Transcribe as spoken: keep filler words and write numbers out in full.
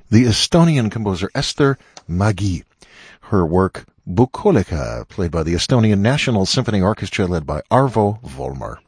the Estonian composer Ester Mägi. Her work Bukolika, played by the Estonian National Symphony Orchestra led by Arvo Volmer.